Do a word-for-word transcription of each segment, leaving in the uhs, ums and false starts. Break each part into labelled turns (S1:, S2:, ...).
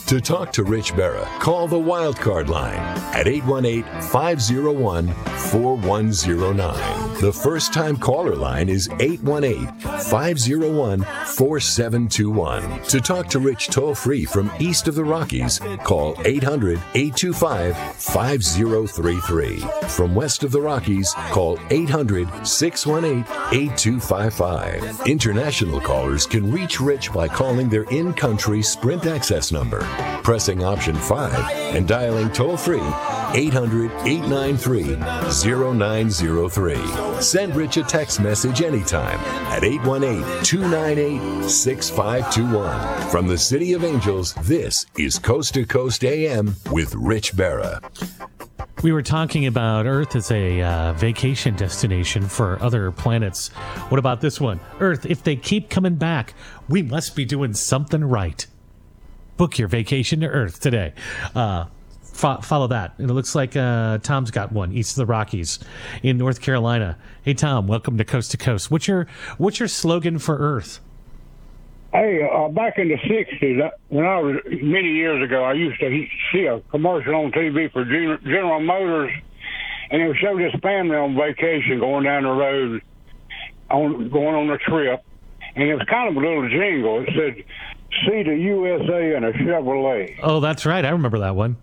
S1: To talk to Rich Berra, call the Wildcard line at eight one eight, five oh one, four one oh nine. The first-time caller line is eight one eight, five oh one, four seven two one. To talk to Rich toll-free from east of the Rockies, call eight hundred, eight two five, five oh three three. From west of the Rockies, call eight hundred, six one eight, eight two five five. International callers can reach Rich by calling their in-country Sprint access number, pressing option five, and dialing toll-free eight hundred, eight nine three, oh nine oh three. Send Rich a text message anytime at eight one eight, two nine eight, six five two one. From the City of Angels, this is Coast to Coast A M with Rich Berra.
S2: We were talking about Earth as a uh, vacation destination for other planets. What about this one? Earth, if they keep coming back, we must be doing something right. Book your vacation to Earth today. Uh, fo- follow that. And it looks like uh, Tom's got one east of the Rockies in North Carolina. Hey, Tom, welcome to Coast to Coast. What's your what's your slogan for Earth?
S3: Hey, uh, back in the sixties, when I was many years ago, I used to see a commercial on T V for Gen- General Motors, and it would show this family on vacation going down the road, on going on a trip, and it was kind of a little jingle. It said, "See the U S A in a Chevrolet."
S2: Oh, that's right. I remember that one.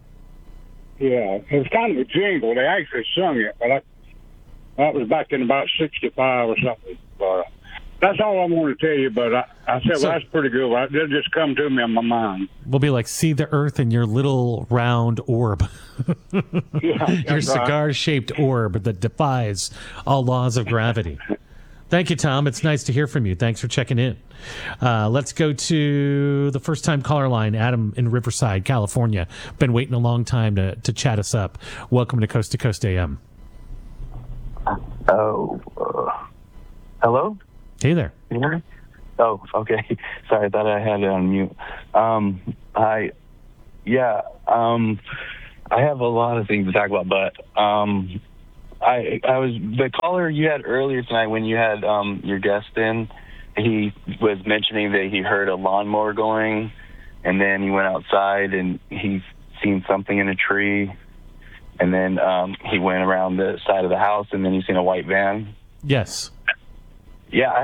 S3: Yeah, it was kind of a jingle. They actually sung it, but I, that was back in about sixty-five or something. But that's all I want to tell you, but I, I said,
S2: So-
S3: well, that's pretty good. Well, it'll just come to me in my mind.
S2: We'll be like, see the Earth in your little round orb.
S3: Yeah,
S2: Your
S3: that's right.
S2: cigar-shaped orb that defies all laws of gravity. Thank you, Tom. It's nice to hear from you. Thanks for checking in. Uh, let's go to the first-time caller line, Adam in Riverside, California. Been waiting a long time to, to chat us up. Welcome to Coast to Coast A M.
S4: Oh, uh, hello?
S2: Hey there.
S4: Can you hear me? Oh, okay. Sorry, I thought I had it on mute. Um, I, yeah, um, I have a lot of things to talk about, but um, I, I was the caller you had earlier tonight when you had um, your guest in. He was mentioning that he heard a lawnmower going, and then he went outside and he seen something in a tree, and then um, he went around the side of the house, and then he seen a white van.
S2: Yes.
S4: Yeah,